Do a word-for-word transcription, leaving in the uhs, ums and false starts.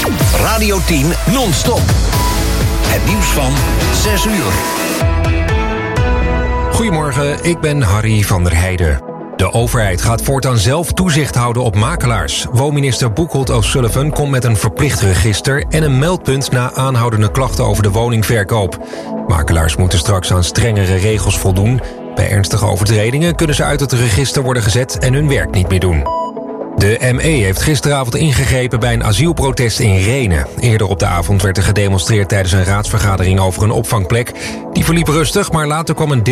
Radio tien non-stop. Het nieuws van zes uur. Goedemorgen, ik ben Harry van der Heijden. De overheid gaat voortaan zelf toezicht houden op makelaars. Woonminister Boekholt O'Sullivan komt met een verplicht register en een meldpunt na aanhoudende klachten over de woningverkoop. Makelaars moeten straks aan strengere regels voldoen. Bij ernstige overtredingen kunnen ze uit het register worden gezet en hun werk niet meer doen. De M E heeft gisteravond ingegrepen bij een asielprotest in Rhenen. Eerder op de avond werd er gedemonstreerd tijdens een raadsvergadering over een opvangplek. Die verliep rustig, maar later kwam een deel